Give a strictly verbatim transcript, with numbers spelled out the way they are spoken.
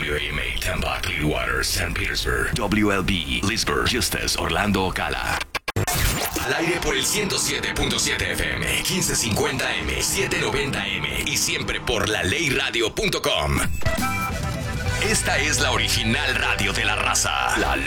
W A M A, Tampa, Clearwater, Saint Petersburg. W L B, Leesburg, Justus, Orlando, Ocala. Al aire por el ciento siete punto siete F M, quince cincuenta M, setecientos noventa M y siempre por la ley radio punto com. Esta es la original radio de la raza, la